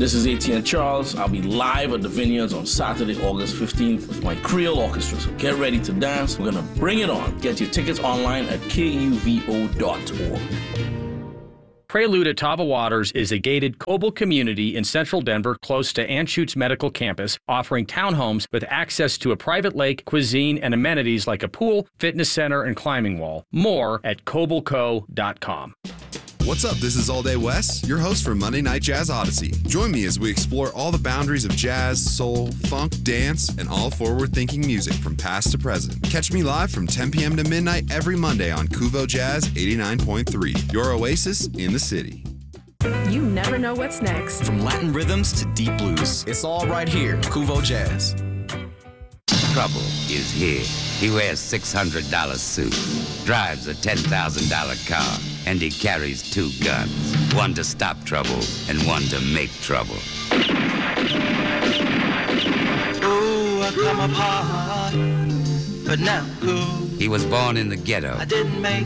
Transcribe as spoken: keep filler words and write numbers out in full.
This is Etienne Charles. I'll be live at the Vineyards on Saturday, August fifteenth with my Creole Orchestra. So get ready to dance. We're going to bring it on. Get your tickets online at K U V O dot org. Prelude at Tava Waters is a gated Coble community in central Denver close to Anschutz Medical Campus, offering townhomes with access to a private lake, cuisine, and amenities like a pool, fitness center, and climbing wall. More at coble co dot com. What's up? This is All Day West, your host for Monday Night Jazz Odyssey. Join me as we explore all the boundaries of jazz, soul, funk, dance, and all forward-thinking music from past to present. Catch me live from ten p.m. to midnight every Monday on Kuvo Jazz eighty-nine point three, your oasis in the city. You never know what's next. From Latin rhythms to deep blues, it's all right here, Kuvo Jazz. Trouble is here. He wears six hundred dollars suit, drives a ten thousand dollars car, and he carries two guns, one to stop trouble and one to make trouble. Ooh, I come apart, but now who? He was born in the ghetto. I didn't make